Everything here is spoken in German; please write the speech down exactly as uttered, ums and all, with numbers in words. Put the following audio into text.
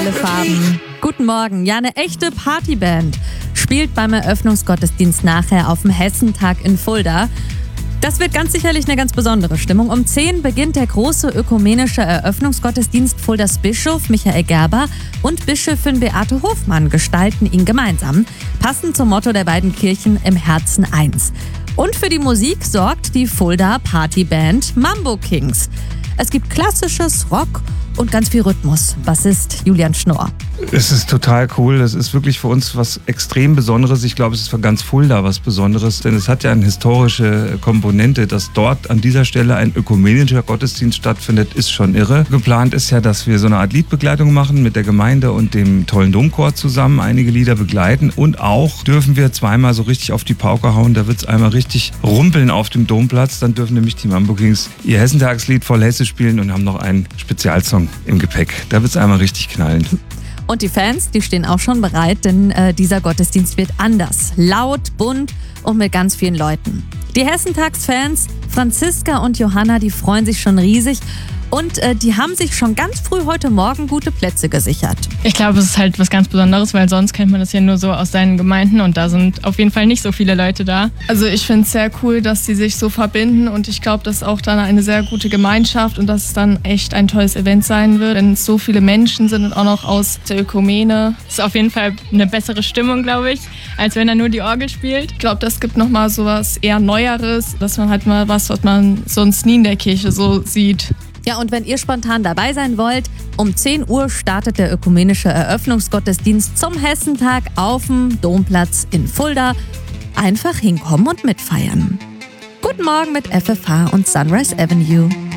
alle Farben. Guten Morgen. Ja, eine echte Partyband spielt beim Eröffnungsgottesdienst nachher auf dem Hessentag in Fulda. Das wird ganz sicherlich eine ganz besondere Stimmung. Um zehn beginnt der große ökumenische Eröffnungsgottesdienst. Fuldas Bischof Michael Gerber und Bischöfin Beate Hofmann gestalten ihn gemeinsam, passend zum Motto der beiden Kirchen im Herzen eins. Und für die Musik sorgt die Fulda Partyband Mambo Kings. Es gibt klassisches Rock und ganz viel Rhythmus. Bassist Julian Schnorr. Es ist total cool. Das ist wirklich für uns was extrem Besonderes. Ich glaube, es ist für ganz Fulda was Besonderes, denn es hat ja eine historische Komponente. Dass dort an dieser Stelle ein ökumenischer Gottesdienst stattfindet, ist schon irre. Geplant ist ja, dass wir so eine Art Liedbegleitung machen mit der Gemeinde und dem tollen Domchor zusammen, einige Lieder begleiten. Und auch dürfen wir zweimal so richtig auf die Pauke hauen. Da wird es einmal richtig rumpeln auf dem Domplatz. Dann dürfen nämlich die Mambo Kings ihr Hessentagslied voll Hesse spielen und haben noch einen Spezialsong im Gepäck. Da wird es einmal richtig knallen. Und die Fans, die stehen auch schon bereit, denn äh, dieser Gottesdienst wird anders. Laut, bunt und mit ganz vielen Leuten. Die Hessentagsfans, Franziska und Johanna, die freuen sich schon riesig. Und äh, die haben sich schon ganz früh heute Morgen gute Plätze gesichert. Ich glaube, es ist halt was ganz Besonderes, weil sonst kennt man das ja nur so aus seinen Gemeinden und da sind auf jeden Fall nicht so viele Leute da. Also ich finde es sehr cool, dass die sich so verbinden und ich glaube, das ist auch dann eine sehr gute Gemeinschaft und dass es dann echt ein tolles Event sein wird, wenn es so viele Menschen sind und auch noch aus der Ökumene. Es ist auf jeden Fall eine bessere Stimmung, glaube ich, als wenn er nur die Orgel spielt. Ich glaube, das gibt nochmal so was eher Neueres, dass man halt mal was, was man sonst nie in der Kirche so sieht. Ja, und wenn ihr spontan dabei sein wollt, um zehn Uhr startet der ökumenische Eröffnungsgottesdienst zum Hessentag auf dem Domplatz in Fulda. Einfach hinkommen und mitfeiern. Guten Morgen mit F F H und Sunrise Avenue.